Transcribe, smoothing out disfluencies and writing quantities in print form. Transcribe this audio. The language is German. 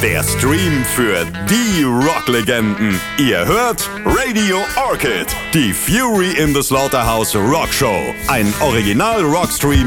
Der Stream für die Rocklegenden. Ihr hört Radio Orchid, die Fury in the Slaughterhouse Rock Show. Ein Original-Rockstream